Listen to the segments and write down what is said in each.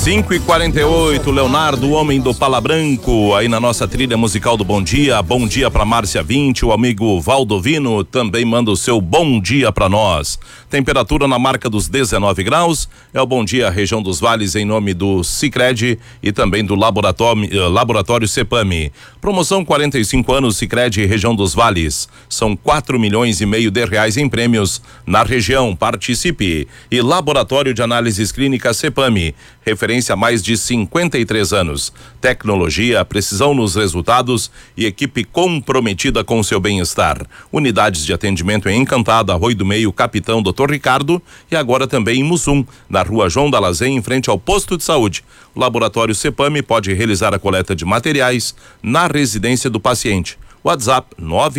5h48, Leonardo, o homem do Pala Branco, aí na nossa trilha musical do Bom Dia. Bom dia pra Márcia 20, o amigo Valdovino também manda o seu bom dia pra nós. Temperatura na marca dos 19 graus. É o Bom Dia Região dos Vales em nome do Sicredi e também do Laboratório Cepame. Promoção 45 anos Sicredi Região dos Vales. São 4,5 milhões de reais em prêmios na região. Participe. E Laboratório de Análises Clínicas Cepame. Referência há mais de 53 anos. Tecnologia, precisão nos resultados e equipe comprometida com o seu bem-estar. Unidades de atendimento em Encantada, Arroio do Meio, Capitão Dr. Ricardo e agora também em Mussum, na Rua João Dalazem, em frente ao posto de saúde. O Laboratório Cepame pode realizar a coleta de materiais na residência do paciente. WhatsApp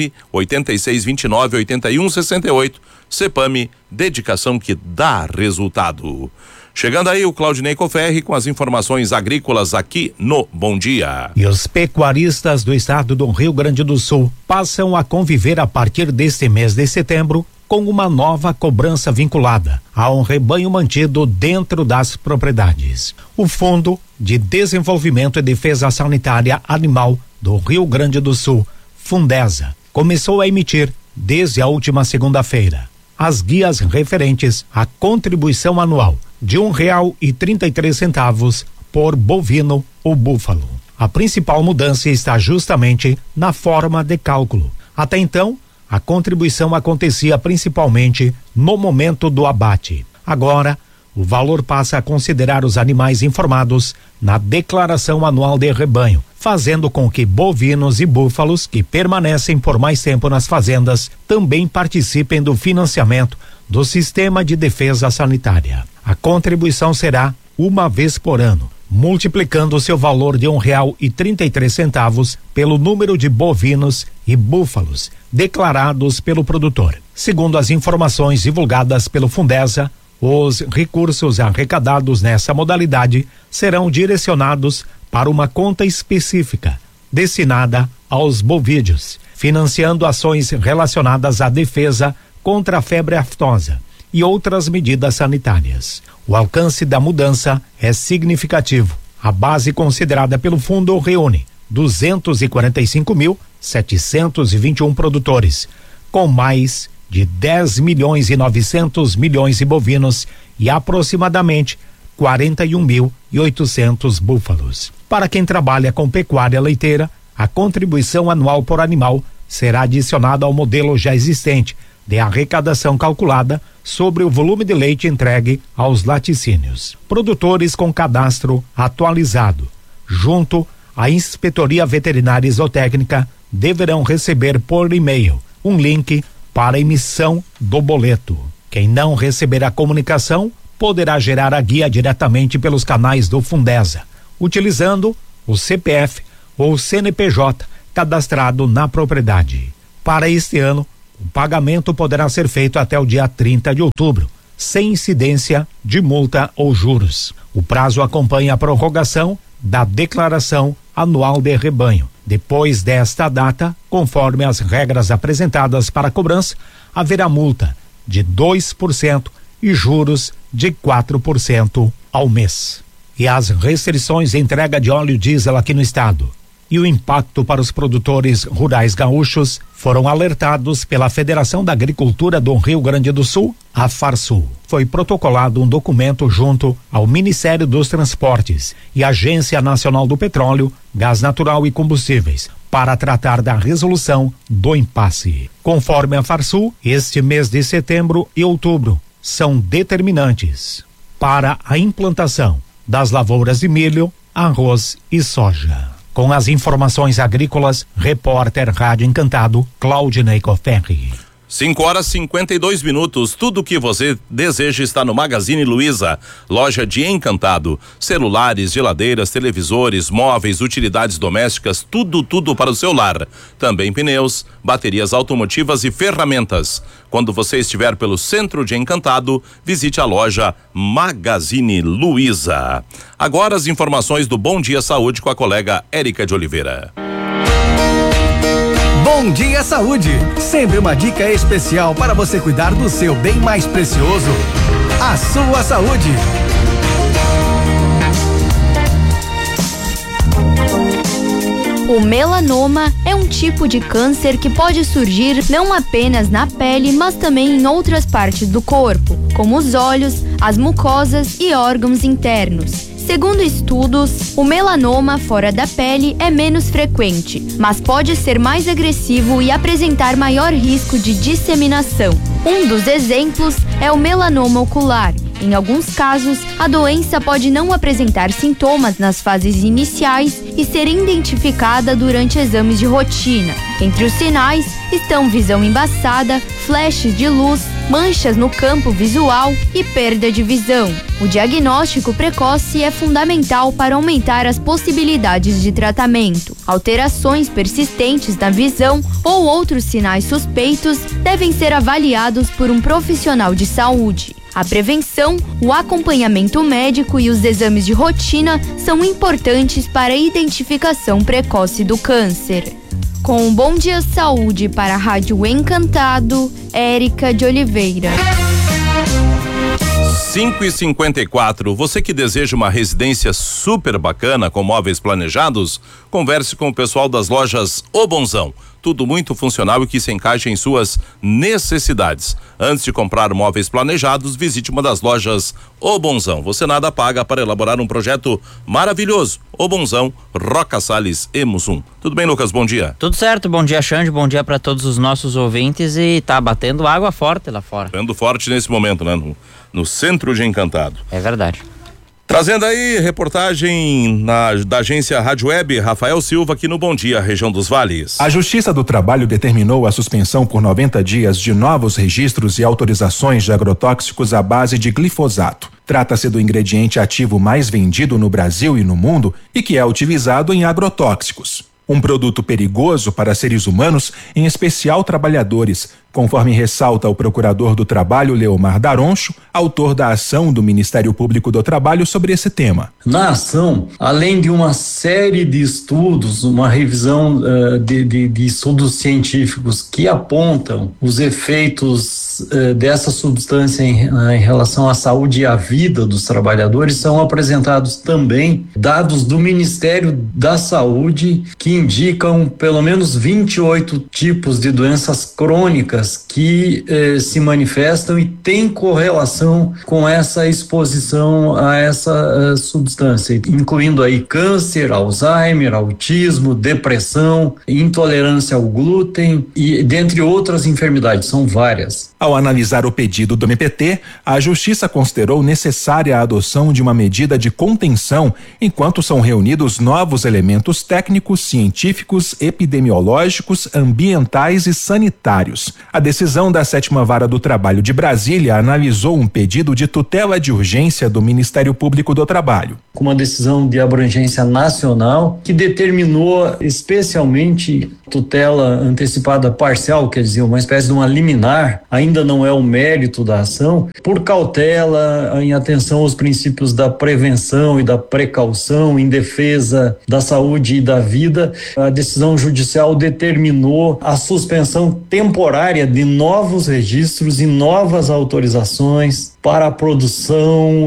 986298168. Cepame, dedicação que dá resultado. Chegando aí o Claudinei Coferri com as informações agrícolas aqui no Bom Dia. E os pecuaristas do estado do Rio Grande do Sul passam a conviver a partir deste mês de setembro com uma nova cobrança vinculada a um rebanho mantido dentro das propriedades. O Fundo de Desenvolvimento e Defesa Sanitária Animal do Rio Grande do Sul, Fundesa, começou a emitir, desde a última segunda-feira, as guias referentes à contribuição anual de R$1,33 por bovino ou búfalo. A principal mudança está justamente na forma de cálculo. Até então, a contribuição acontecia principalmente no momento do abate. Agora, o valor passa a considerar os animais informados na declaração anual de rebanho, fazendo com que bovinos e búfalos que permanecem por mais tempo nas fazendas também participem do financiamento do Sistema de Defesa Sanitária. A contribuição será uma vez por ano, multiplicando seu valor de R$1,33 pelo número de bovinos e búfalos declarados pelo produtor. Segundo as informações divulgadas pelo Fundesa, os recursos arrecadados nessa modalidade serão direcionados para uma conta específica, destinada aos bovídeos, financiando ações relacionadas à defesa contra a febre aftosa e outras medidas sanitárias. O alcance da mudança é significativo. A base considerada pelo fundo reúne 245.721 produtores, com mais de 10.900.000 de bovinos e aproximadamente 41.800 búfalos. Para quem trabalha com pecuária leiteira, a contribuição anual por animal será adicionada ao modelo já existente de arrecadação calculada sobre o volume de leite entregue aos laticínios. Produtores com cadastro atualizado, junto à Inspetoria Veterinária e Zootécnica, deverão receber por e-mail um link para emissão do boleto. Quem não receber a comunicação poderá gerar a guia diretamente pelos canais do Fundesa, utilizando o CPF ou CNPJ cadastrado na propriedade. Para este ano, o pagamento poderá ser feito até o dia 30 de outubro, sem incidência de multa ou juros. O prazo acompanha a prorrogação da declaração anual de rebanho. Depois desta data, conforme as regras apresentadas para a cobrança, haverá multa de 2% e juros de 4% ao mês. E as restrições de entrega de óleo diesel aqui no estado e o impacto para os produtores rurais gaúchos foram alertados pela Federação da Agricultura do Rio Grande do Sul, a Farsul. Foi protocolado um documento junto ao Ministério dos Transportes e Agência Nacional do Petróleo, Gás Natural e Combustíveis para tratar da resolução do impasse. Conforme a Farsul, este mês de setembro e outubro são determinantes para a implantação das lavouras de milho, arroz e soja. Com as informações agrícolas, repórter Rádio Encantado, Claudinei Coferri. 5h52. Tudo o que você deseja está no Magazine Luiza, loja de Encantado. Celulares, geladeiras, televisores, móveis, utilidades domésticas, tudo para o seu lar. Também pneus, baterias automotivas e ferramentas. Quando você estiver pelo centro de Encantado, visite a loja Magazine Luiza. Agora as informações do Bom Dia Saúde com a colega Érica de Oliveira. Bom Dia Saúde, sempre uma dica especial para você cuidar do seu bem mais precioso, a sua saúde. O melanoma é um tipo de câncer que pode surgir não apenas na pele, mas também em outras partes do corpo, como os olhos, as mucosas e órgãos internos. Segundo estudos, o melanoma fora da pele é menos frequente, mas pode ser mais agressivo e apresentar maior risco de disseminação. Um dos exemplos é o melanoma ocular. Em alguns casos, a doença pode não apresentar sintomas nas fases iniciais e ser identificada durante exames de rotina. Entre os sinais estão visão embaçada, flashes de luz, manchas no campo visual e perda de visão. O diagnóstico precoce é fundamental para aumentar as possibilidades de tratamento. Alterações persistentes na visão ou outros sinais suspeitos devem ser avaliados por um profissional de saúde. A prevenção, o acompanhamento médico e os exames de rotina são importantes para a identificação precoce do câncer. Com o Bom Dia Saúde para a Rádio Encantado, Érica de Oliveira. 5h54. Você que deseja uma residência super bacana com móveis planejados, converse com o pessoal das lojas O Bonzão. Tudo muito funcional e que se encaixa em suas necessidades. Antes de comprar móveis planejados, visite uma das lojas O Bonzão. Você nada paga para elaborar um projeto maravilhoso. O Bonzão, Roca Salles e Mussum. Tudo bem, Lucas? Bom dia. Tudo certo, bom dia, Xande, bom dia para todos os nossos ouvintes. E tá batendo água forte lá fora. Batendo forte nesse momento, né? No centro de Encantado. É verdade. Trazendo aí reportagem da agência Rádio Web, Rafael Silva, aqui no Bom Dia, região dos Vales. A Justiça do Trabalho determinou a suspensão por 90 dias de novos registros e autorizações de agrotóxicos à base de glifosato. Trata-se do ingrediente ativo mais vendido no Brasil e no mundo e que é utilizado em agrotóxicos. Um produto perigoso para seres humanos, em especial trabalhadores, conforme ressalta o procurador do Trabalho, Leomar Daroncho, autor da ação do Ministério Público do Trabalho sobre esse tema. Na ação, além de uma série de estudos, uma revisão de estudos científicos que apontam os efeitos dessa substância em relação à saúde e à vida dos trabalhadores, são apresentados também dados do Ministério da Saúde que indicam pelo menos 28 tipos de doenças crônicas que se manifestam e têm correlação com essa exposição a essa substância, incluindo aí câncer, Alzheimer, autismo, depressão, intolerância ao glúten e dentre outras enfermidades, são várias. Ao analisar o pedido do MPT, a Justiça considerou necessária a adoção de uma medida de contenção enquanto são reunidos novos elementos técnicos, científicos, epidemiológicos, ambientais e sanitários. A decisão da 7ª Vara do Trabalho de Brasília analisou um pedido de tutela de urgência do Ministério Público do Trabalho. Com uma decisão de abrangência nacional que determinou especialmente tutela antecipada parcial, quer dizer, uma espécie de uma liminar, ainda não é o mérito da ação, por cautela, em atenção aos princípios da prevenção e da precaução em defesa da saúde e da vida, a decisão judicial determinou a suspensão temporária de novos registros e novas autorizações para a produção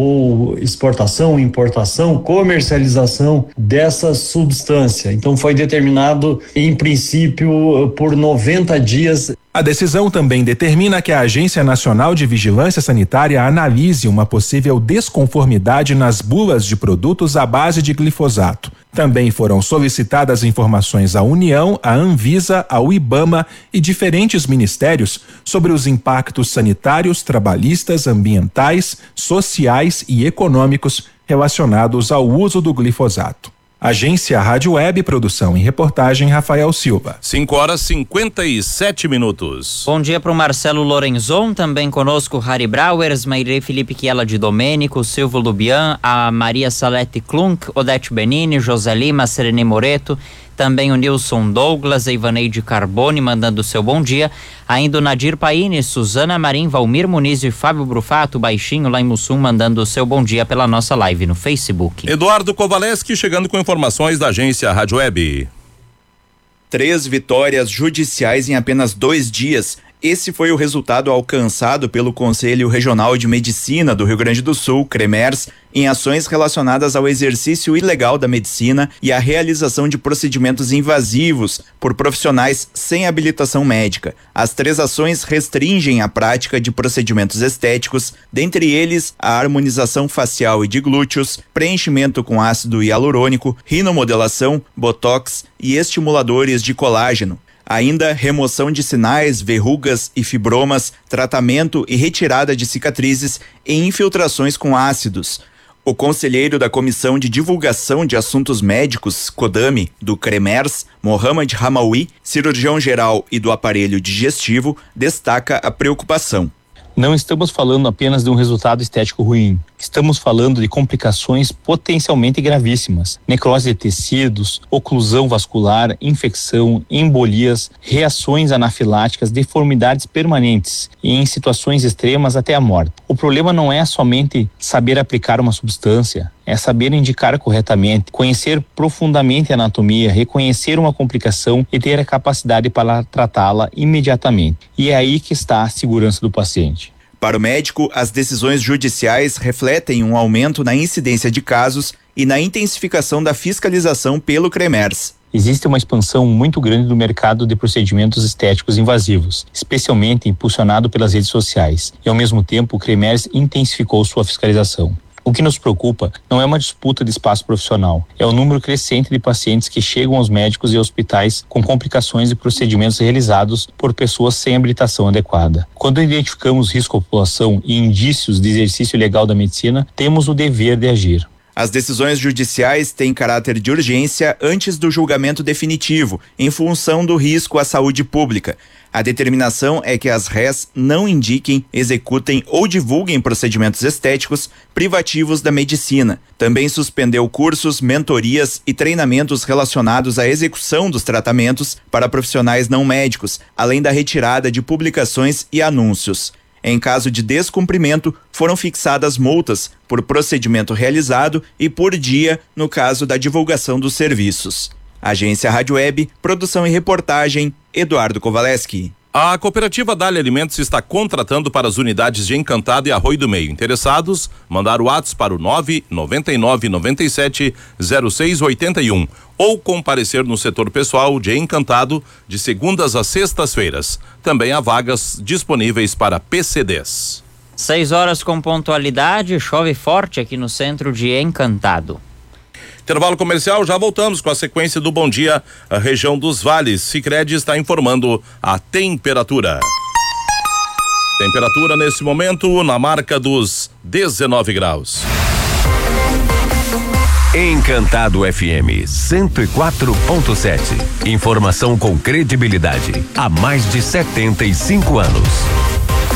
ou exportação, importação, comercialização dessa substância. Então foi determinado, em princípio, por 90 dias. A decisão também determina que a Agência Nacional de Vigilância Sanitária analise uma possível desconformidade nas bulas de produtos à base de glifosato. Também foram solicitadas informações à União, à Anvisa, ao IBAMA e diferentes ministérios sobre os impactos sanitários, trabalhistas, ambientais, sociais e econômicos relacionados ao uso do glifosato. Agência Rádio Web, produção e reportagem Rafael Silva. 5h57. Bom dia para o Marcelo Lorenzon, também conosco Harry Brauers, Mairei Felipe Chiela de Domênico, Silvio Lubian, a Maria Salete Klunk, Odete Benini, José Lima, Serene Moreto, também o Nilson Douglas, a Ivaneide Carbone mandando seu bom dia, ainda o Nadir Paine, Suzana Marim, Valmir Muniz e Fábio Brufato, baixinho lá em Mussum, mandando o seu bom dia pela nossa live no Facebook. Eduardo Kovaleski chegando com informações da agência Rádio Web. 3 vitórias judiciais em apenas 2 dias. Esse foi o resultado alcançado pelo Conselho Regional de Medicina do Rio Grande do Sul, CREMERS, em ações relacionadas ao exercício ilegal da medicina e à realização de procedimentos invasivos por profissionais sem habilitação médica. As 3 ações restringem a prática de procedimentos estéticos, dentre eles a harmonização facial e de glúteos, preenchimento com ácido hialurônico, rinomodelação, botox e estimuladores de colágeno. Ainda remoção de sinais, verrugas e fibromas, tratamento e retirada de cicatrizes e infiltrações com ácidos. O conselheiro da Comissão de Divulgação de Assuntos Médicos, CODAME, do CREMERS, Mohamed Hamaoui, cirurgião geral e do aparelho digestivo, destaca a preocupação. Não estamos falando apenas de um resultado estético ruim. Estamos falando de complicações potencialmente gravíssimas. Necrose de tecidos, oclusão vascular, infecção, embolias, reações anafiláticas, deformidades permanentes e, em situações extremas, até a morte. O problema não é somente saber aplicar uma substância, é saber indicar corretamente, conhecer profundamente a anatomia, reconhecer uma complicação e ter a capacidade para tratá-la imediatamente. E é aí que está a segurança do paciente. Para o médico, as decisões judiciais refletem um aumento na incidência de casos e na intensificação da fiscalização pelo CREMERS. Existe uma expansão muito grande do mercado de procedimentos estéticos invasivos, especialmente impulsionado pelas redes sociais. E, ao mesmo tempo, o CREMERS intensificou sua fiscalização. O que nos preocupa não é uma disputa de espaço profissional, é o número crescente de pacientes que chegam aos médicos e hospitais com complicações e procedimentos realizados por pessoas sem habilitação adequada. Quando identificamos risco à população e indícios de exercício ilegal da medicina, temos o dever de agir. As decisões judiciais têm caráter de urgência antes do julgamento definitivo, em função do risco à saúde pública. A determinação é que as rés não indiquem, executem ou divulguem procedimentos estéticos privativos da medicina. Também suspendeu cursos, mentorias e treinamentos relacionados à execução dos tratamentos para profissionais não médicos, além da retirada de publicações e anúncios. Em caso de descumprimento, foram fixadas multas por procedimento realizado e por dia no caso da divulgação dos serviços. Agência Rádio Web, produção e reportagem, Eduardo Kovaleski. A cooperativa Dália Alimentos está contratando para as unidades de Encantado e Arroio do Meio. Interessados, mandar o WhatsApp para o 999970681 ou comparecer no setor pessoal de Encantado de segundas a sextas-feiras. Também há vagas disponíveis para PCDs. 6 horas com pontualidade, chove forte aqui no centro de Encantado. Intervalo comercial, já voltamos com a sequência do Bom Dia, a região dos vales. Sicredi está informando a temperatura. Temperatura nesse momento na marca dos 19 graus. Encantado FM 104.7. Informação com credibilidade há mais de 75 anos.